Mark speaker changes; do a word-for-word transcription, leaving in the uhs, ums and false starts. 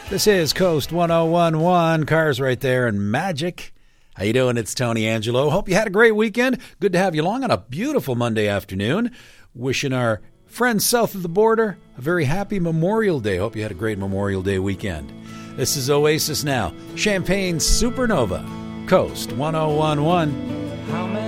Speaker 1: This is Coast one oh one one. Cars right there and Magic. How you doing? It's Tony Angelo. Hope you had a great weekend. Good to have you along on a beautiful Monday afternoon. Wishing our friends south of the border a very happy Memorial Day. Hope you had a great Memorial Day weekend. This is Oasis Now. Champagne Supernova. Coast one oh one one.